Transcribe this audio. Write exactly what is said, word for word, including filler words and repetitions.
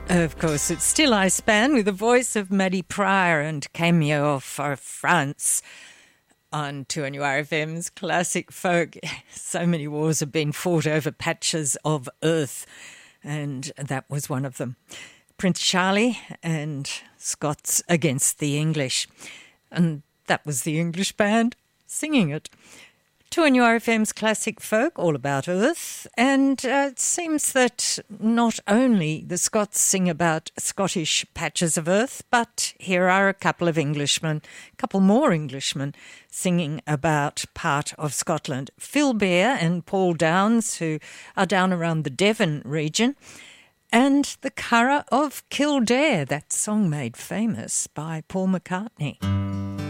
Of course, it's still I Span with the voice of Maddie Pryor and Cameo for France on two N U R F M's Classic Folk. So many wars have been fought over patches of earth, and that was one of them. Prince Charlie and Scots against the English. And that was the English band singing it. two N U R F M's Classic Folk, all about Earth, and uh, it seems that not only the Scots sing about Scottish patches of Earth, but here are a couple of Englishmen, a couple more Englishmen, singing about part of Scotland. Phil Bear and Paul Downs, who are down around the Devon region, and the Curragh of Kildare, that song made famous by Paul McCartney.